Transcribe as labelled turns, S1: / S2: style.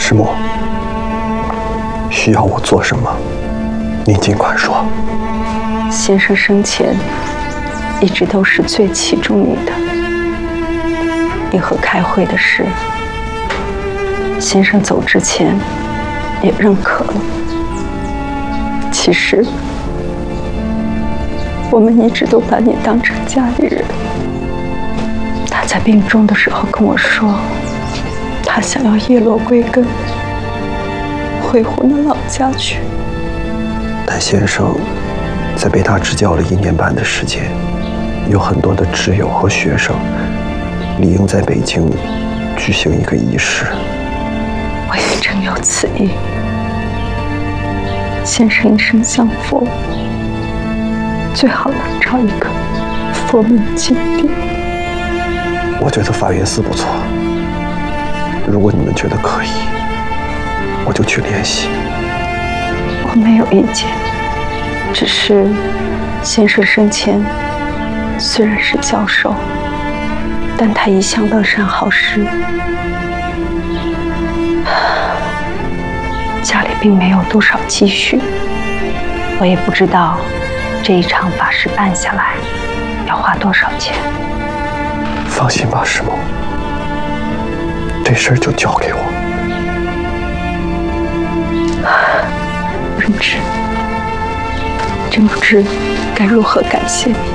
S1: 师母，需要我做什么，您尽管说。
S2: 先生生前一直都是最器重你的，你和开会的事，先生走之前也认可了。其实，我们一直都把你当成家里人。他在病重的时候跟我说，他想要叶落归根，回湖南老家去。
S1: 但先生在被他执教了1年半的时间，有很多的挚友和学生理应在北京举行一个仪式。
S2: 我也正有此意。先生一生向佛，最好能找一个佛门净地。
S1: 我觉得法源寺不错，如果你们觉得可以，我就去联系。
S2: 我没有意见，只是先生生前虽然是教授，但他一向乐善好施，家里并没有多少积蓄，我也不知道这一场法事办下来要花多少钱。
S1: 放心吧，师母，这事儿就交给我。
S2: 润之，真不知该如何感谢你。